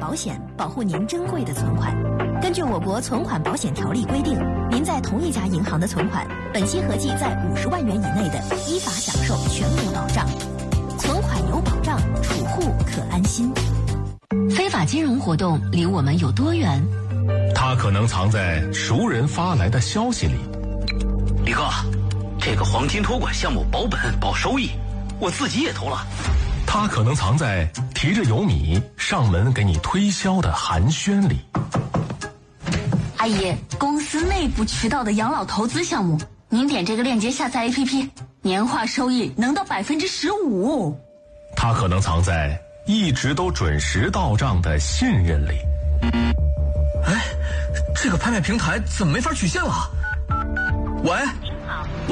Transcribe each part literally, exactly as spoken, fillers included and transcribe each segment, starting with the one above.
保险，保护您珍贵的存款。根据我国存款保险条例规定，您在同一家银行的存款，本息合计在五十万元以内的，依法享受全额保障。存款有保障，储户可安心。非法金融活动离我们有多远？ 它可能藏在熟人发来的消息里。 李哥，这个黄金托管项目保本保收益，我自己也投了。 它可能藏在提着油米上门给你推销的寒暄里。 阿姨，公司内部渠道的养老投资项目，您点这个链接下载 A P P， 年化收益能到百分之十五。 它可能藏在一直都准时到账的信任里。 哎，这个拍卖平台怎么没法取现了？喂，喂，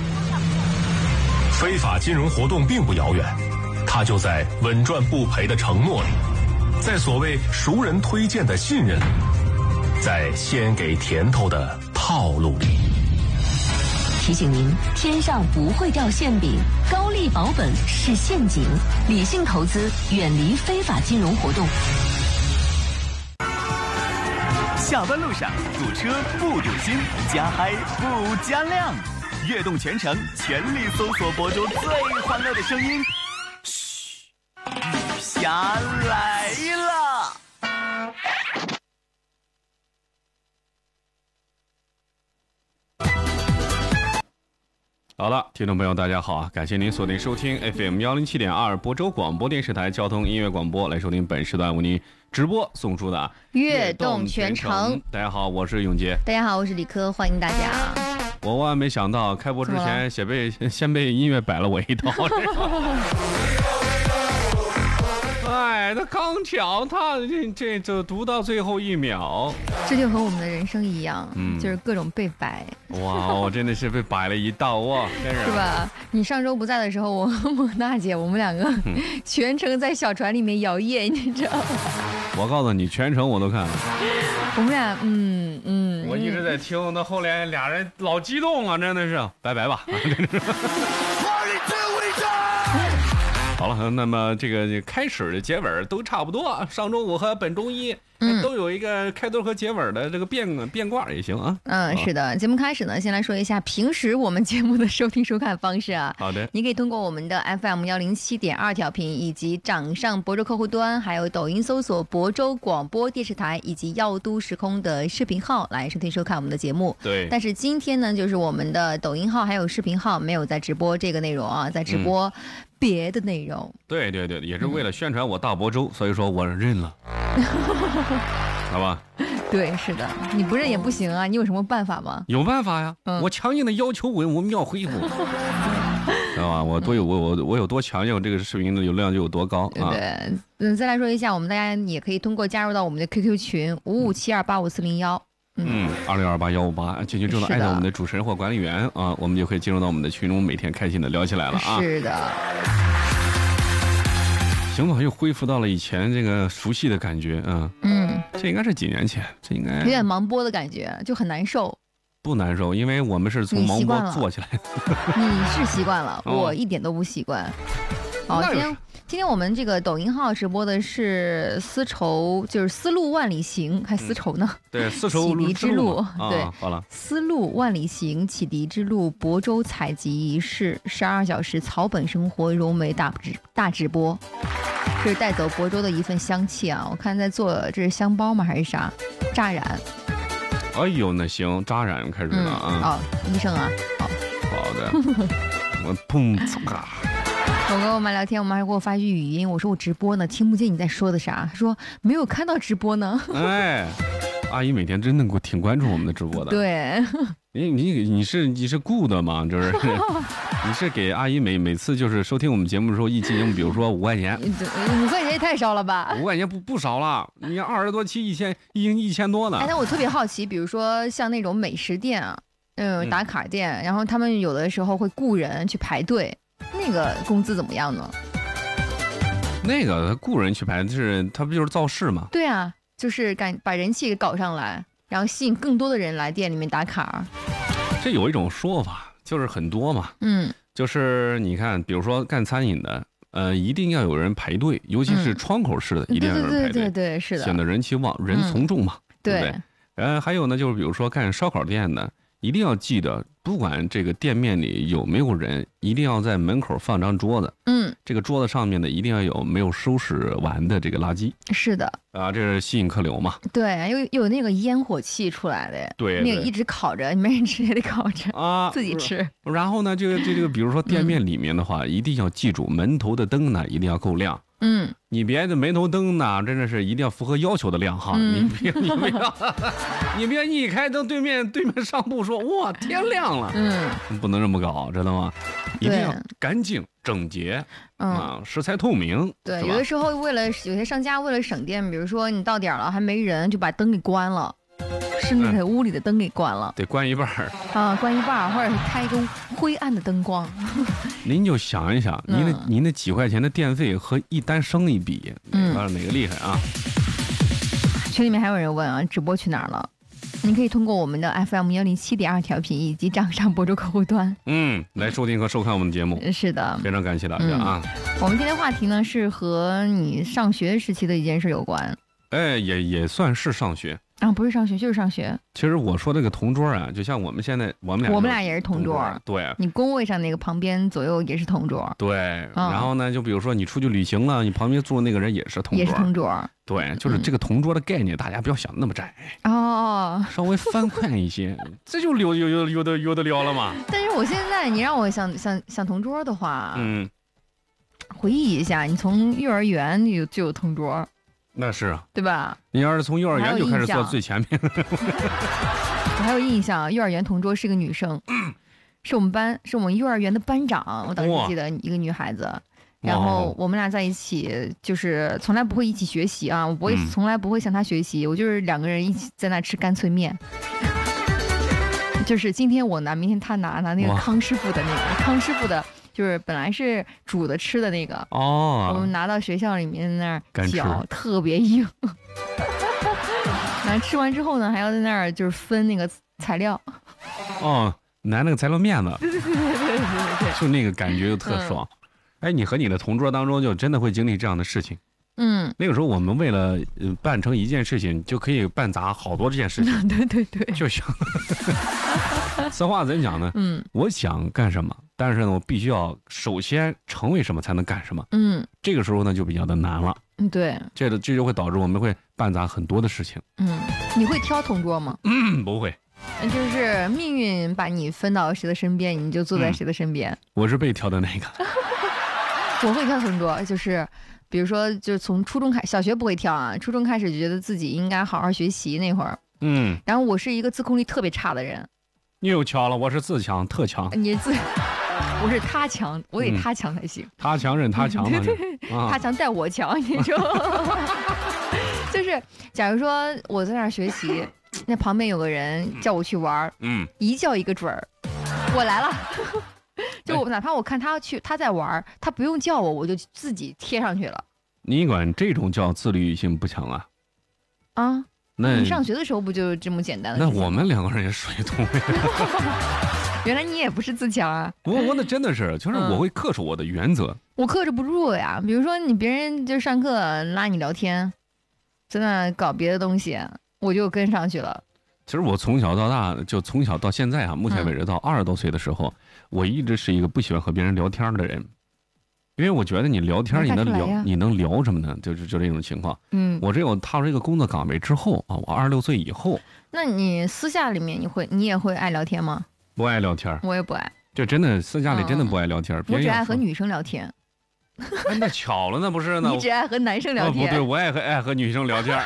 非法金融活动并不遥远，它就在稳赚不赔的承诺里，在所谓熟人推荐的信任里，在先给甜头的套路里。 提醒您，天上不会掉馅饼，高利保本是陷阱，理性投资，远离非法金融活动。 下班路上堵车不堵心，加嗨不加量，悦动全程全力搜索博主最欢乐的声音。嘘，雨霞来了。 好的，听众朋友大家好啊，感谢您锁定收听 F M 一零七点二 播州广播电视台交通音乐广播，来收听本时段为您直播送出的悦动全程。 大家好，我是永杰。 大家好，我是李科，欢迎大家。 我万万没想到开播之前先被先被音乐摆了我一刀。哎，他刚巧，他这这就读到最后一秒， 这就和我们的人生一样，嗯，就是各种被摆。 哇，我真的是被摆了一道哇，真是。 是吧？你上周不在的时候，我和蒙娜姐，我们两个全程在小船里面摇曳，你知道吗？ 我告诉你，全程我都看了。 我们俩，嗯嗯， 我一直在听，那后来俩人老激动啊，真的是，拜拜吧。好了，那么这个开始的结尾都差不多。上周五和本周一、嗯、都有一个开头和结尾的这个变变卦也行啊。 嗯，是的。节目开始呢，先来说一下平时我们节目的收听收看方式啊。 好的， 你可以通过我们的 F M 一零七点二调频，以及掌上博州客户端，还有抖音搜索博州广播电视台以及耀都时空的视频号来收听收看我们的节目。 对。 但是今天呢，就是我们的抖音号还有视频号没有在直播这个内容啊，在直播、嗯。别的内容， 对对对，也是为了宣传我大博州、嗯、所以说我认了。好吧， 对，是的，你不认也不行啊，你有什么办法吗？ 有办法呀、嗯、我强硬的要求我我们要恢复。知道吧？我多有我我我有多强硬，这个视频的流量就有多高啊！ 对，嗯，再来说一下，我们大家也可以通过加入到我们的 Q Q 群五五七二八五四零幺。 嗯，二六二八幺五八，进群之后艾特我们的主持人或管理员啊，我们就可以进入到我们的群中，每天开心的聊起来了啊。 是的。 行吧，又恢复到了以前这个熟悉的感觉啊。嗯，这应该是几年前，这应该有点盲播的感觉，就很难受。 不难受，因为我们是从盲播做起来的。 你是习惯了，哦、我一点都不习惯。好，今天今天我们这个抖音号直播的是丝绸，就是丝路万里行，还丝绸呢？ 嗯、对，丝绸启迪之路， 啊、 对， 好了， 丝路万里行，启迪之路，亳州采集仪式，十二小时草本生活融媒大直大直播，这是带走亳州的一份香气啊！我看在做，这是香包吗？还是啥？扎染。 哎呦，那行，扎染开始了啊！ 嗯、哦，医生啊，好， 好的，我砰嚓。 我跟我妈聊天，我妈还给我发一句语音，我说我直播呢，听不见你在说的啥。她说没有看到直播呢。 哎，阿姨每天真的挺关注我们的直播的。 对， 你你你是你是雇的吗？就是你是给阿姨每每次就是收听我们节目的时候一进行，比如说五块钱， 五块钱也太少了吧？ 五块钱不不少了，你二十多期一千一一千多呢。 哎，但我特别好奇，比如说像那种美食店啊，嗯，打卡店，嗯、然后他们有的时候会雇人去排队。那个工资怎么样呢？ 那个他雇人去排，是他不就是造势吗？ 对啊，就是赶把人气给搞上来，然后吸引更多的人来店里面打卡。 这有一种说法，就是很多嘛，嗯，就是你看，比如说干餐饮的， 呃，一定要有人排队，尤其是窗口式的，嗯、一定要有人排队， 对对对对，是的， 显得人气旺，人从众嘛，嗯、对不对？呃，还有呢，就是比如说干烧烤店的，一定要记得，不管这个店面里有没有人，一定要在门口放张桌子。嗯，这个桌子上面呢，一定要有没有收拾完的这个垃圾。 是的。 啊，这是吸引客流嘛。 对，又有那个烟火气出来的。 对。 那个一直烤着，没人吃也得烤着啊，自己吃。 然后呢，这个这个，比如说店面里面的话，嗯、一定要记住门头的灯呢，一定要够亮。嗯，你别的门头灯呢，真的是一定要符合要求的亮哈。嗯、你别你不要，你别一开灯，对面对面商铺说哇天亮了，嗯，不能这么搞，知道吗？一定要干净整洁，嗯、啊，食材透明。 对，有的时候为了有些商家为了省电，比如说你到点了还没人，就把灯给关了。是那个屋里的灯给关了， 嗯、得关一半儿啊，关一半儿，或者是开一个灰暗的灯光。 您就想一想，您的、嗯、您的几块钱的电费和一单生意比，哪个、嗯、哪个厉害啊？ 群里面还有人问啊，直播去哪儿了？您可以通过我们的 F M 幺零七点二调频以及掌上播出客户端， 嗯，来收听和收看我们的节目。 是的， 非常感谢大家啊、 嗯！我们今天话题呢是和你上学时期的一件事有关。 哎，也也算是上学。 啊，不是上学就是上学。 其实我说这个同桌啊，就像我们现在我们俩， 我们俩也是同桌。 对， 你工位上那个旁边左右也是同桌。 对，嗯、然后呢，就比如说你出去旅行了，你旁边住的那个人也是同桌。 也是同桌。 对，就是这个同桌的概念，嗯、大家不要想那么窄。 哦。 稍微翻宽一些，这就有有有有的有的聊了嘛。 但是我现在你让我想想想同桌的话，嗯，回忆一下，你从幼儿园就就有同桌。 那是啊， 对吧？ 你要是从幼儿园就开始坐最前面，我还有印象，幼儿园同桌是个女生，嗯、是我们班，是我们幼儿园的班长。我当时记得一个女孩子，然后我们俩在一起，就是从来不会一起学习啊，我不会，嗯、从来不会向她学习，我就是两个人一起在那吃干脆面，就是今天我拿，明天他拿，拿那个康师傅的那个康师傅的。就是本来是煮的吃的那个哦，我们拿到学校里面那儿搅，特别硬。然后吃完之后呢，还要在那儿就是分那个材料。 哦，拿那个材料面子。 对对对对对对对， 就那个感觉就特爽。嗯、哎，你和你的同桌当中就真的会经历这样的事情。嗯，那个时候我们为了呃办成一件事情，就可以办砸好多这件事情。 对对对， 就想。此话怎讲呢？嗯，我想干什么，但是呢，我必须要首先成为什么才能干什么。嗯，这个时候呢就比较的难了。 嗯，对， 这个这就会导致我们会办砸很多的事情。 嗯，你会挑同桌吗？ 嗯，不会。 就是命运把你分到谁的身边，你就坐在谁的身边。嗯、 我是被挑的那个。 我会挑同桌，就是比如说，就是从初中开，小学不会挑啊，初中开始就觉得自己应该好好学习那会儿。嗯，然后我是一个自控力特别差的人。 你又强了，我是自强特强。 你自，我是他强，我得他强才行。 嗯、他强任他强嘛， 对对，啊、他强带我强，你说。就是，假如说我在那儿学习，那旁边有个人叫我去玩，嗯，一叫一个准儿，我来了。就我哪怕我看他去他在玩，他不用叫我，我就自己贴上去了。 你管这种叫自律性不强啊？ 啊。 那你上学的时候不就这么简单的？ 那我们两个人也属于同类。 原来你也不是自强啊！ 我我那真的是，就是我会恪守我的原则。 嗯、我克制不住呀，比如说你别人就上课拉你聊天，在那搞别的东西，我就跟上去了。 其实我从小到大，就从小到现在啊，目前为止到二十多岁的时候，嗯、我一直是一个不喜欢和别人聊天的人。因为我觉得你聊天，你能聊，你能聊什么呢？就是就这种情况。嗯，我只有踏入这个工作岗位之后啊，我二十六岁以后。 那你私下里面你会，你也会爱聊天吗？ 不爱聊天， 我也不爱。 就真的私下里真的不爱聊天， 嗯、我只爱和女生聊天。 哎，那巧了，那不是呢？ 你只爱和男生聊天？ 哦、不对，我也和爱和女生聊天。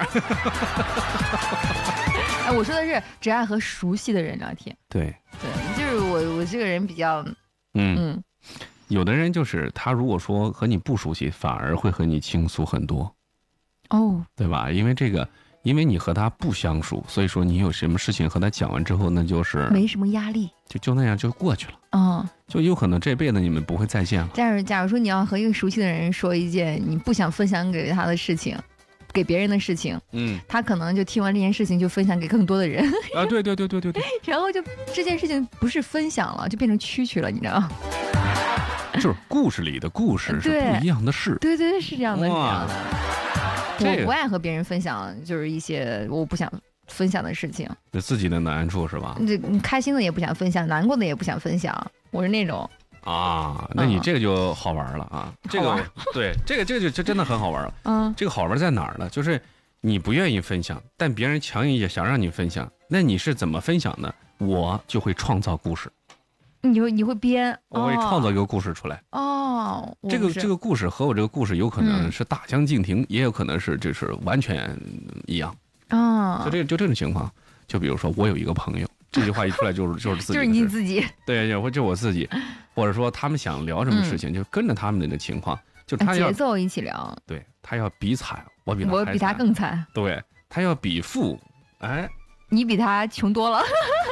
哎，我说的是只爱和熟悉的人聊天。 对对，就是我我这个人比较嗯嗯。有的人就是他，如果说和你不熟悉，反而会和你倾诉很多，哦，对吧？因为这个，因为你和他不相熟，所以说你有什么事情和他讲完之后，那就是没什么压力， 就就那样就过去了， 嗯， 就有可能这辈子你们不会再见了。 但是，假如说你要和一个熟悉的人说一件你不想分享给他的事情，给别人的事情，嗯，他可能就听完这件事情就分享给更多的人啊，对对对对对对， 然后就这件事情不是分享了，就变成蛐蛐了，你知道吗？ 就是故事里的故事是不一样的事。 对对对，是这样的，是这样的。 这个、 我不爱和别人分享，就是一些我不想分享的事情。 就自己的难处是吧？ 这你开心的也不想分享，难过的也不想分享，我是那种。 啊，那你这个就好玩了啊！嗯、这个对，这个这个就就真的很好玩了。嗯，这个好玩在哪儿呢？就是你不愿意分享，但别人强硬也想让你分享，那你是怎么分享呢？我就会创造故事。 你会你会编， 我会创造一个故事出来。 哦， 这个这个故事和我这个故事有可能是大相径庭，嗯、也有可能是就是完全一样。 啊、哦， 就这就这种情况，就比如说我有一个朋友。这句话一出来就是就是自己， 就是你自己， 对，或就我自己，或者说他们想聊什么事情，嗯、就跟着他们的那情况，就他要节奏一起聊。 对，他要比惨，我比他我比他更惨。 对，他要比富，哎， 你比他穷多了。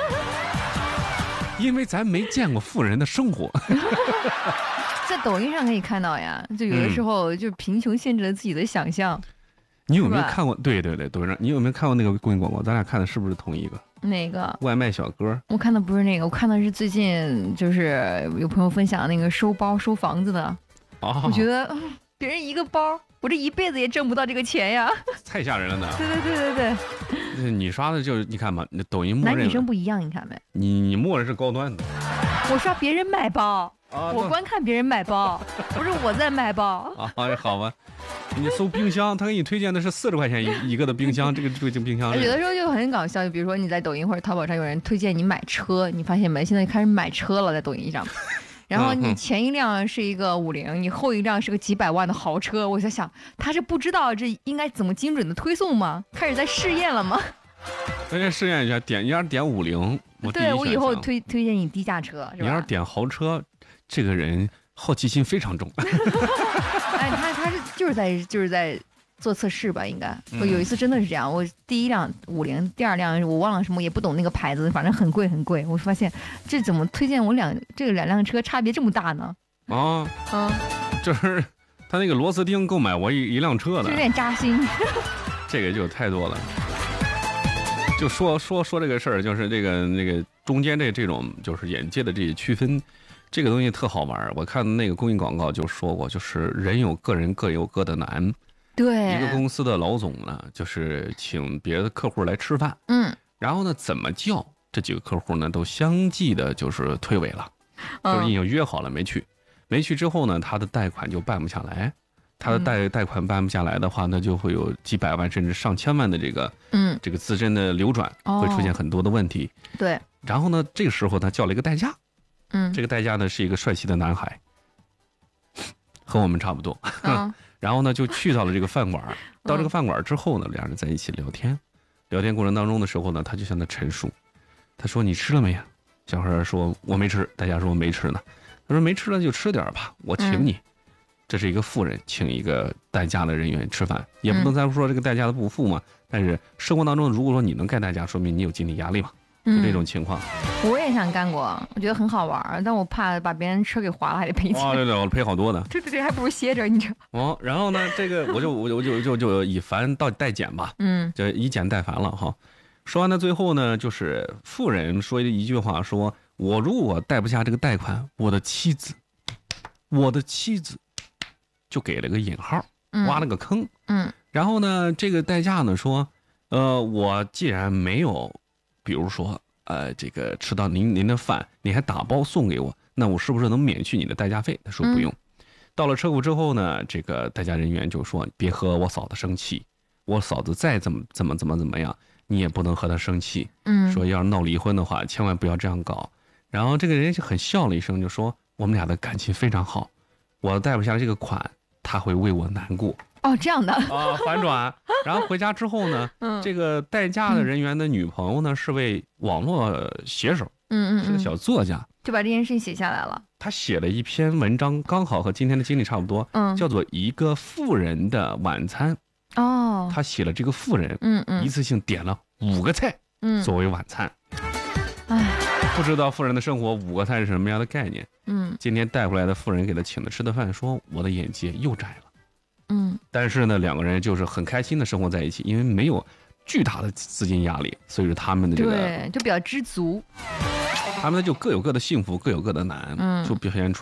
因为咱没见过富人的生活。 在抖音上可以看到呀，就有的时候就贫穷限制了自己的想象。嗯、 你有没有看过？对对对，抖音上你有没有看过那个公益广告？咱俩看的是不是同一个？ 哪个外卖小哥？ 我看的不是那个，我看的是最近就是有朋友分享那个收包收房子的。哦，我觉得别人一个包，我这一辈子也挣不到这个钱呀， 太吓人了呢。 对对对对对，你刷的就是你看嘛，那抖音默认男女生不一样，你看没？ 你你默认是高端的。 我刷别人买包，啊、我观看别人买包，不是我在买包。 啊，好吧。你搜冰箱，他给你推荐的是四十块钱一一个的冰箱，这个这个冰箱。 有的时候就很搞笑，就比如说你在抖音或者淘宝上有人推荐你买车，你发现没？现在开始买车了，在抖音上。然后你前一辆是一个五菱，你后一辆是个几百万的豪车，我在想他是不知道这应该怎么精准的推送吗？开始在试验了吗？ 大家试验一下，点一下点五菱，我对我以后推推荐你低价车，是吧？ 你要是点豪车，这个人好奇心非常重。 哎，他他是就是在就是在做测试吧，应该。我有一次真的是这样，我第一辆五菱，第二辆我忘了什么，也不懂那个牌子，反正很贵很贵。我发现这怎么推荐我两这个两辆车差别这么大呢？ 啊，嗯，就是他那个螺丝钉购买我一一辆车的， 有点扎心。 这个就太多了。就说说说这个事儿，就是这个那个中间这这种就是眼界的这些区分。这个东西特好玩，我看那个公益广告就说过，就是人有个人各有各的难。 对， 一个公司的老总呢，就是请别的客户来吃饭， 嗯， 然后呢，怎么叫这几个客户呢，都相继的就是退尾了，嗯、就是已经约好了没去，没去之后呢，他的贷款就办不下来，他的贷、嗯、贷款办不下来的话，那就会有几百万甚至上千万的这个，嗯，这个资金的流转会出现很多的问题。 哦、对， 然后呢，这个时候他叫了一个代驾。 嗯， 这个代驾呢是一个帅气的男孩，和我们差不多。嗯、然后呢，就去到了这个饭馆。到这个饭馆之后呢，两人在一起聊天。聊天过程当中的时候呢，他就向他陈述，他说：“你吃了没呀？”小孩说：“我没吃。”代驾说：“我没吃呢。”他说：“没吃了就吃点吧，我请你。嗯”这是一个富人请一个代驾的人员吃饭，也不能再说这个代驾的不富嘛。嗯、但是生活当中，如果说你能干代驾，说明你有经济压力嘛。就这种情况、 嗯，我也想干过，我觉得很好玩，但我怕把别人车给划了还得赔钱。 哦，对对，我赔好多的。 对对对，还不如歇着，你知道。 哦，然后呢，这个我就我就我就就就以繁到代减吧， 嗯， 就以简代繁了哈。说完了最后呢，就是富人说一句话说，说我如果贷不下这个贷款，我的妻子，我的妻子，就给了个引号，挖了个坑， 嗯， 然后呢，这个代驾呢说，呃，我既然没有。比如说，呃，这个吃到您您的饭，你还打包送给我，那我是不是能免去你的代驾费？他说不用。嗯、到了车库之后呢，这个代驾人员就说：“别和我嫂子生气，我嫂子再怎么怎么怎么怎么样，你也不能和她生气。 嗯， 说要是闹离婚的话，千万不要这样搞。”然后这个人就很笑了一声，就说：“我们俩的感情非常好，我贷不下这个款，他会为我难过。” 哦，这样的啊，反转。然后回家之后呢，嗯，这个代驾的人员的女朋友呢、嗯、是位网络写手， 嗯嗯， 是个小作家， 就把这件事情写下来了。 他写了一篇文章，刚好和今天的经历差不多，嗯，叫做《一个富人的晚餐》。 哦， 他写了这个富人， 嗯嗯， 一次性点了五个菜，嗯，作为晚餐。 哎， 不知道富人的生活五个菜是什么样的概念？ 嗯， 今天带回来的富人给他请的吃的饭，说我的眼界又窄了。 嗯， 但是呢，两个人就是很开心的生活在一起，因为没有巨大的资金压力，所以说他们的这个对就比较知足， 他们就各有各的幸福，各有各的难，嗯，就表现出来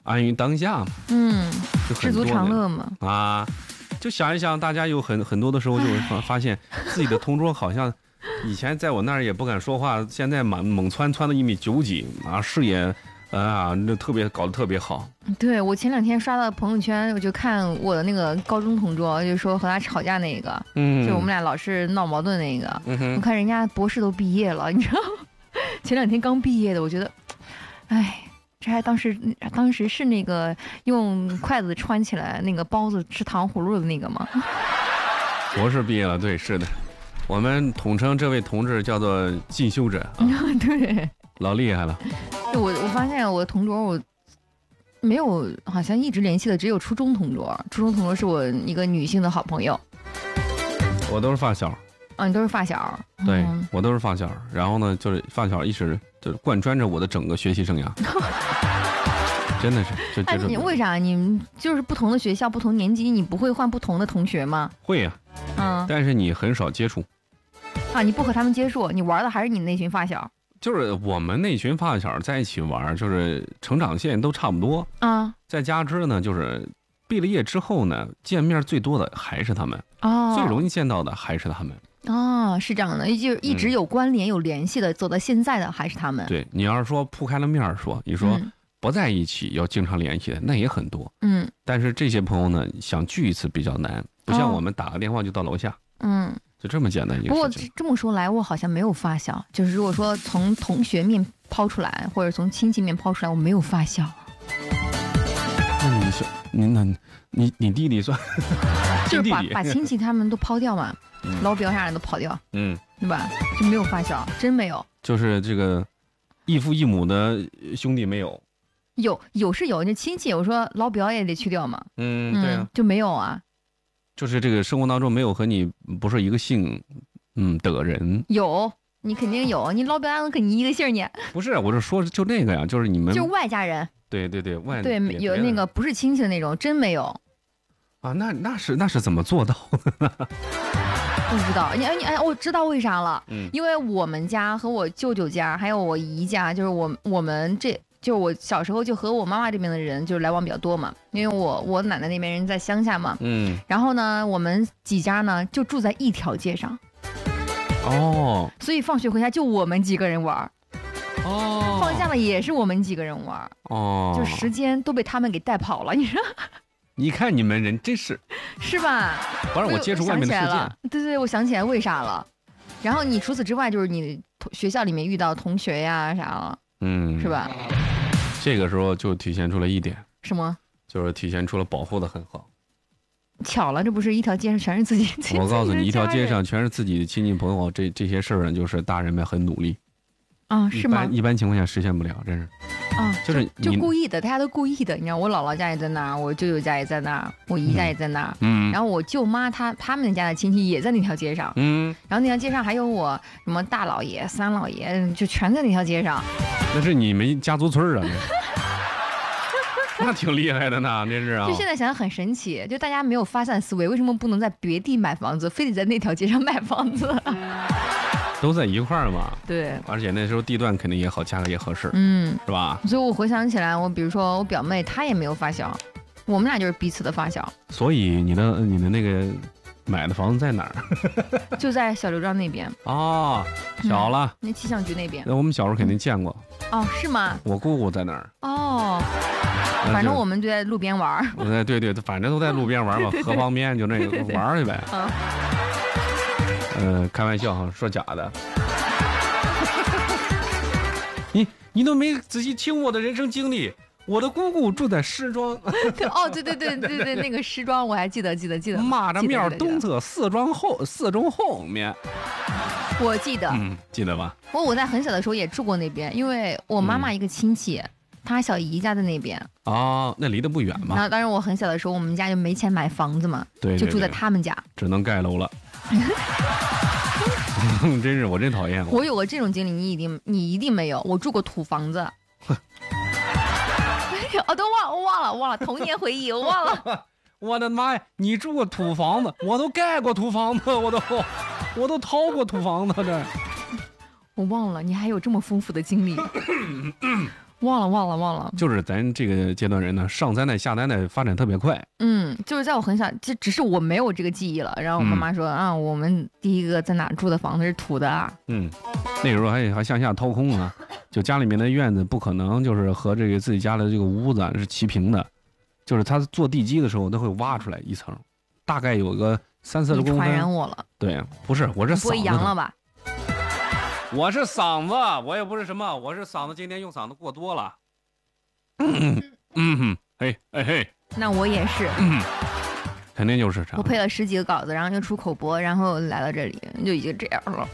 安于当下嘛， 嗯，知足常乐嘛。 啊，就想一想，大家有很很多的时候就发发现自己的同桌好像以前在我那儿也不敢说话，现在猛猛窜窜到一米九几啊，视野。啊，那特别搞得特别好。 对，我前两天刷到朋友圈，我就看我的那个高中同桌，就说和他吵架那个，嗯，就我们俩老是闹矛盾那个。嗯、我看人家博士都毕业了，你知道，前两天刚毕业的，我觉得，哎，这还当时当时是那个用筷子穿起来那个包子吃糖葫芦的那个吗？ 博士毕业了，对，是的，我们统称这位同志叫做进修者。啊、 对。 老厉害了， 我我发现我同桌我没有好像一直联系的只有初中同桌，初中同桌是我一个女性的好朋友。 我都是发小。 啊，你都是发小？ 对，嗯、我都是发小。然后呢，就是发小一直就贯穿着我的整个学习生涯。真的是，这哎，你为啥你就是不同的学校、不同年级，你不会换不同的同学吗？ 会呀、啊，嗯，但是你很少接触。 啊，你不和他们接触，你玩的还是你那群发小。 就是我们那群发小在一起玩，就是成长线都差不多啊。再加之呢，就是毕了业之后呢，见面最多的还是他们哦，最容易见到的还是他们哦，是这样的，就一直有关联、嗯、有联系的，走到现在的还是他们。 对，你要是说铺开了面说，你说不在一起要经常联系的，那也很多。嗯，但是这些朋友呢，想聚一次比较难，不像我们打个电话就到楼下。嗯。就这么简单一个事情。 不过这么说来，我好像没有发小。就是如果说从同学面抛出来，或者从亲戚面抛出来，我没有发小。 那你小，你那，你你弟弟算？ 就是把把亲戚他们都抛掉嘛，嗯、老表啥人都抛掉，嗯，对吧？就没有发小，真没有。 就是这个异父异母的兄弟没有。 有有是有，那亲戚我说老表也得去掉嘛。 嗯，对啊， 就没有啊。 就是这个生活当中没有和你不是一个姓，嗯的人。 有，你肯定有，你老表能跟你一个姓呢？ 不是，我是说就那个呀，就是你们就外家人。 对对对，外对有那个不是亲戚的那种，真没有。 啊，那那是那是怎么做到的呢？ 不知道，你你哎，我知道为啥了，嗯，因为我们家和我舅舅家还有我姨家，就是我我们这。就是我小时候就和我妈妈这边的人就是来往比较多嘛，因为我我奶奶那边人在乡下嘛，嗯，然后呢，我们几家呢就住在一条街上，哦，所以放学回家就我们几个人玩，哦，放假了也是我们几个人玩，哦，就时间都被他们给带跑了，你说？ 你看你们人真是， 是吧？ 不让我接触外面的世界。 对对，我想起来为啥了。然后你除此之外，就是你学校里面遇到同学呀啥了，嗯，是吧？ 这个时候就体现出了一点， 什么？ 就是体现出了保护的很好。 巧了，这不是一条街上全是自己。 我告诉你，一条街上全是自己的亲戚朋友，这这些事儿呢，就是大人们很努力。 啊，是吗？ 一般一般情况下实现不了，真是。 啊， 就是就故意的，大家都故意的。你看，我姥姥家也在那儿，我舅舅家也在那儿，我姨家也在那儿。嗯。然后我舅妈她他们家的亲戚也在那条街上。嗯。然后那条街上还有我什么大老爷、三老爷，就全在那条街上。 那是你们家族村啊。那挺厉害的呢，真是啊！ 就现在想想很神奇，就大家没有发散思维，为什么不能在别地买房子，非得在那条街上买房子？ 都在一块儿嘛。 对， 而且那时候地段肯定也好，价格也合适，嗯，是吧？ 所以我回想起来，我比如说我表妹，她也没有发小，我们俩就是彼此的发小。 所以你的你的那个买的房子在哪儿？ 就在小刘庄那边。 哦，小了、 嗯，那气象局那边。 那我们小时候肯定见过。 哦，是吗？ 我姑姑在那儿。 哦。反正我们就在路边玩。 对对对，反正都在路边玩嘛，河旁边就那个玩去呗。嗯。呃，开玩笑哈，说假的。你你都没仔细听我的人生经历，我的姑姑住在石庄。 哦，对对对对对，那个石庄我还记得记得记得。 马着面东侧四庄后四中后面。 我记得。 嗯，记得吧？ 我我在很小的时候也住过那边，因为我妈妈一个亲戚。嗯，他小姨家在那边哦，那离得不远嘛。 然后当时我很小的时候，我们家就没钱买房子嘛， 对， 就住在他们家， 只能盖楼了。真是我真讨厌我。 我有过这种经历，你一定你一定没有。我住过土房子。我都忘我忘了忘了童年回忆，我忘了。 我的妈呀！你住过土房子，我都盖过土房子，我都我都掏过土房子这。 我忘了，你还有这么丰富的经历。 忘了忘了忘了。 就是咱这个阶段人呢，上灾难下灾难发展特别快。 嗯，就是在我很小，就只是我没有这个记忆了。然后我妈妈说、嗯、啊，我们第一个在哪住的房子是土的啊。 嗯，那个时候还还向下掏空啊，就家里面的院子不可能就是和这个自己家的这个屋子是齐平的，就是他做地基的时候都会挖出来一层，大概有个三四十公分。 传染我了。对， 不是，我是嗓子。 不会阳了吧？ 我是嗓子，我也不是什么，我是嗓子，今天用嗓子过多了。嗯嗯，嘿哎嘿， 那我也是， 嗯，肯定就是这样。 我配了十几个稿子，然后就出口播，然后来到这里就已经这样了。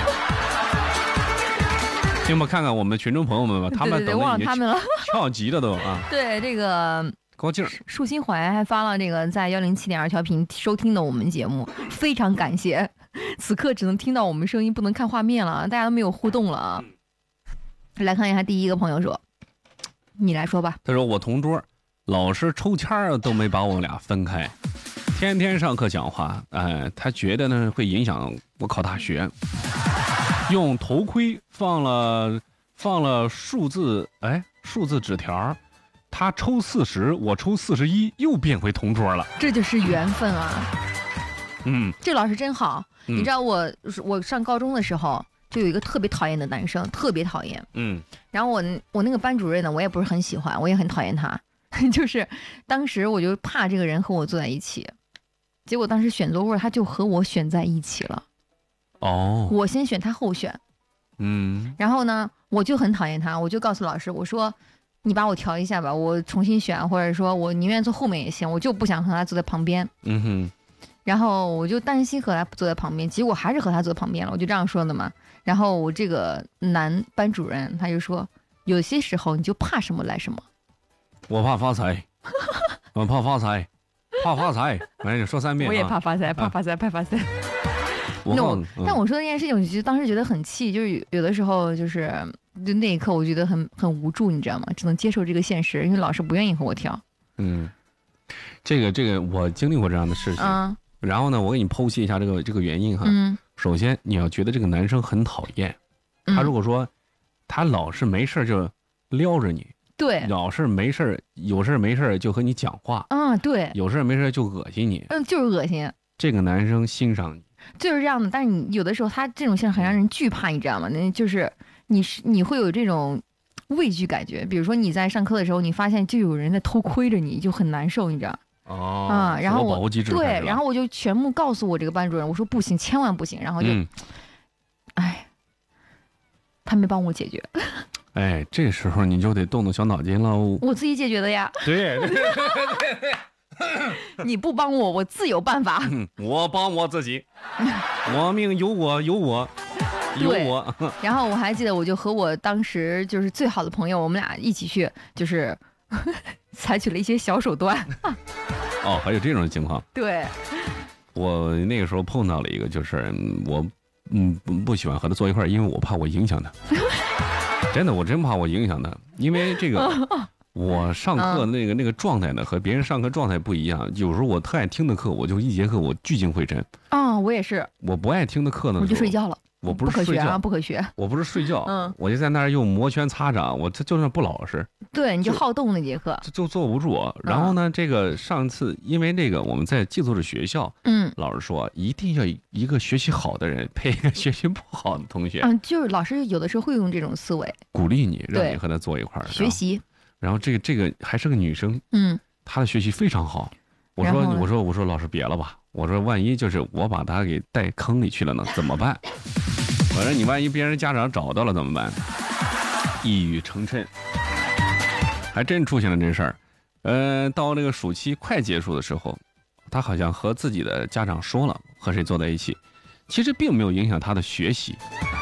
行吧，看看我们群众朋友们吧，他们对对对忘了他们了， 跳级的都啊。 对，这个高劲儿， 树心怀还发了这个在幺零七点二调频收听的我们节目，非常感谢。此刻只能听到我们声音，不能看画面了，大家都没有互动了啊。来看一下第一个朋友说，你来说吧。 他说我同桌老师抽签都没把我俩分开，天天上课讲话，哎，他觉得呢会影响我考大学。用头盔放了放了数字哎数字纸条，他抽四十，我抽四十一，又变回同桌了。 这就是缘分啊。 嗯， 这老师真好。 嗯、 你知道我我上高中的时候就有一个特别讨厌的男生，特别讨厌。 嗯， 然后我我那个班主任呢，我也不是很喜欢，我也很讨厌他。就是当时我就怕这个人和我坐在一起，结果当时选座位他就和我选在一起了。 哦， 我先选他后选。 嗯， 然后呢，我就很讨厌他，我就告诉老师，我说你把我调一下吧，我重新选，或者说我宁愿坐后面也行，我就不想和他坐在旁边。 嗯哼。 然后我就担心和他坐在旁边，结果还是和他坐旁边了，我就这样说的嘛。然后我这个男班主任他就说，有些时候你就怕什么来什么。 我怕发财，我怕发财，怕发财。哎，你说三遍、啊。 我也怕发财，怕发财，怕发财。 我那我，但我说那件事情，我就当时觉得很气，就是有的时候就是就那一刻我觉得很很无助，你知道吗？只能接受这个现实，因为老师不愿意和我调。 嗯，这个这个我经历过这样的事情。 嗯。 然后呢，我给你剖析一下这个这个原因哈。 嗯。 首先，你要觉得这个男生很讨厌，他如果说、嗯、他老是没事就撩着你， 对， 老是没事有事没事就和你讲话， 嗯，对， 有事没事就恶心你， 嗯，就是恶心。 这个男生欣赏你， 就是这样的。但是你有的时候他这种性很让人惧怕，你知道吗？那就是你是你会有这种畏惧感觉。比如说你在上课的时候，你发现就有人在偷窥着你，就很难受，你知道。 哦， 啊、嗯，然后我对， 然后我就全部告诉我这个班主任，我说不行，千万不行，然后就，哎、嗯，他没帮我解决。 哎，这时候你就得动动小脑筋喽。 我自己解决的呀。 对对对对对。 你不帮我，我自有办法。 嗯、我帮我自己，我命由我，由我，由我。 然后我还记得，我就和我当时就是最好的朋友，我们俩一起去，就是采取了一些小手段。 哦，还有这种情况。 对， 我那个时候碰到了一个，就是我嗯不不喜欢和他坐一块儿，因为我怕我影响他。真的，我真怕我影响他，因为这个我上课那个、嗯、那个状态呢和别人上课状态不一样。有时候我特爱听的课，我就一节课我聚精会神。 啊、哦，我也是。 我不爱听的课呢， 我就睡觉了。 我不是睡觉， 不可学啊，不可学。 我不是睡觉， 嗯， 我就在那儿用摩拳擦掌，我这就算不老实， 对，你就好动那节课， 就就坐不住。然后呢，嗯、这个上次因为这个我们在寄宿制学校， 嗯， 老师说一定要一个学习好的人配一个学习不好的同学， 嗯，就是老师有的时候会用这种思维， 鼓励你，让你和他坐一块儿学习。 然后这个这个还是个女生， 嗯， 她的学习非常好。我说我说我说老师别了吧，我说万一就是我把她给带坑里去了呢，怎么办？我说你万一别人家长找到了怎么办？一语成谶，还真出现了这事儿。呃，到那个暑期快结束的时候，他好像和自己的家长说了和谁坐在一起，其实并没有影响他的学习。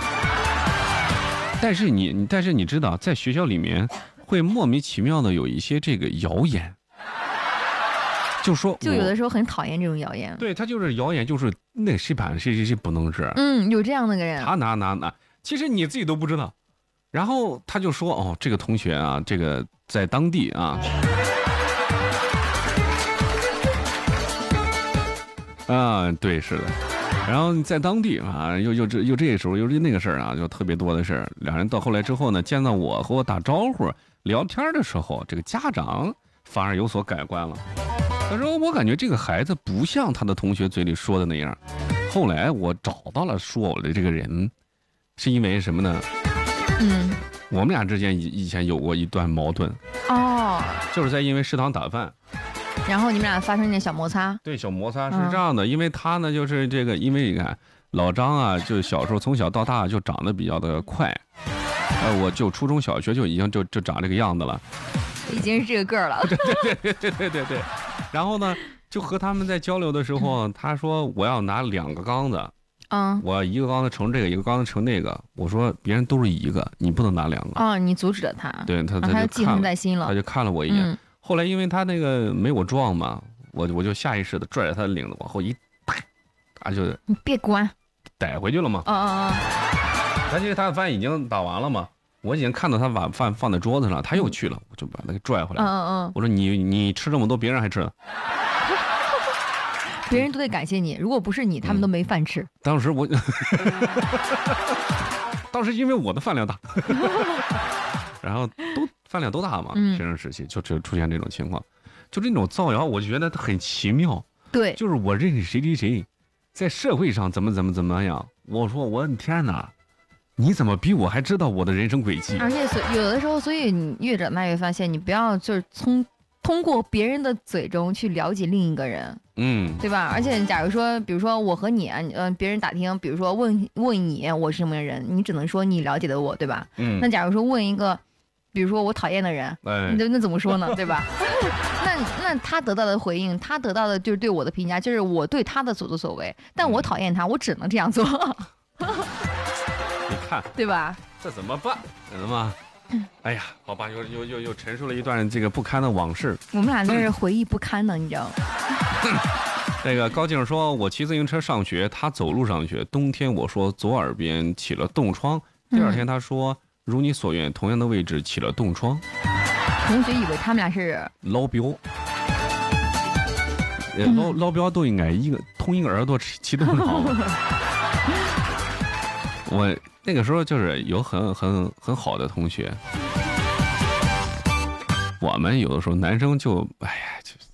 但是你你但是你知道，在学校里面会莫名其妙的有一些这个谣言。就说就有的时候很讨厌这种谣言， 对他就是谣言，就是那谁版谁谁谁不能治， 嗯，有这样的个人， 他哪哪哪，其实你自己都不知道。然后他就说哦，这个同学啊，这个在当地啊，啊，对，是的， 然后在当地啊，又又这又这时候又那个事儿啊，就特别多的事儿。两人到后来之后呢，见到我和我打招呼聊天的时候，这个家长反而有所改观了。他说：“我感觉这个孩子不像他的同学嘴里说的那样。”后来我找到了说我的这个人，是因为什么呢？嗯，我们俩之间以以前有过一段矛盾。哦，就是在因为食堂打饭。 然后你们俩发生一点小摩擦。 对，小摩擦是这样的，嗯、因为他呢，就是这个，因为你看老张啊，就小时候从小到大就长得比较的快，呃，我就初中小学就已经就就长这个样子了， 已经是这个个儿了。 对对对对对对对。然后呢，就和他们在交流的时候，他说我要拿两个缸子，嗯，我一个缸子盛这个，一个缸子盛那个。我说别人都是一个，你不能拿两个。 哦，你阻止了他。 对他，他就记恨在心了。 他就看了我一眼。嗯，后来因为他那个没我壮嘛，我我就下意识的拽着他的领子往后一带，他就你别管， 逮回去了嘛。嗯嗯嗯。他因为他的饭已经打完了嘛，我已经看到他把饭放在桌子上，他又去了，我就把他给拽回来。嗯嗯嗯。我说你你吃这么多，别人还吃呢。 别人都得感谢你，如果不是你，他们都没饭吃。嗯、 当时我，当时因为我的饭量大，然后都。饭量都大嘛，学生时期就就出现这种情况，就这种造谣，我觉得很奇妙。 对， 就是我认识谁谁谁，在社会上怎么怎么怎么样，我说我的天哪，你怎么比我还知道我的人生轨迹？ 而且有的时候，所以你越长大越发现，你不要就是从通过别人的嘴中去了解另一个人，嗯，对吧？而且假如说，比如说我和你，嗯、呃，别人打听，比如说问问你我是什么人，你只能说你了解的我，对吧？嗯，那假如说问一个。比如说我讨厌的人，哎、那那怎么说呢？对吧？那那他得到的回应，他得到的就是对我的评价，就是我对他的所作所为。但我讨厌他，我只能这样做。 你看， 对吧？ 这怎么办？知道吗？哎呀，好吧，又又又又陈述了一段这个不堪的往事。 我们俩在这回忆不堪呢，你知道吗？ 这个高静说，我骑自行车上学，他走路上学。冬天我说左耳边起了冻疮，第二天他说。嗯如你所愿，同样的位置起了冻疮。 同学以为他们俩是老表，呃，老老表都应该一个同一个耳朵起起冻疮。我那个时候就是有很很很好的同学，我们有的时候男生就哎呀就。